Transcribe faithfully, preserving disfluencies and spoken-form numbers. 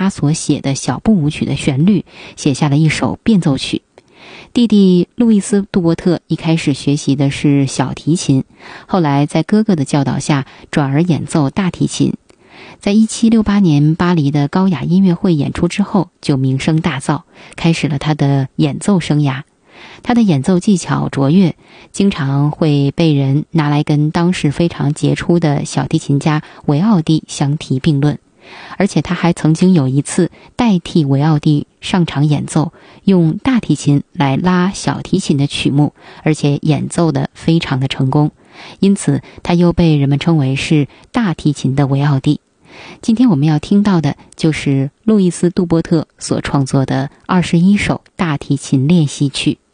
他所写的小步舞曲的旋律，写下了一首变奏曲。弟弟路易斯·杜波特一开始学习的是小提琴，后来在哥哥的教导下转而演奏大提琴。在一七六八年巴黎的高雅音乐会演出之后，就名声大噪，开始了他的演奏生涯。他的演奏技巧卓越，经常会被人拿来跟当时非常杰出的小提琴家维奥蒂相提并论。而且他还曾经有一次代替维奥蒂上场演奏，用大提琴来拉小提琴的曲目，而且演奏得非常的成功，因此他又被人们称为是大提琴的维奥蒂。今天我们要听到的就是路易斯·杜波特所创作的二十一首大提琴练习曲。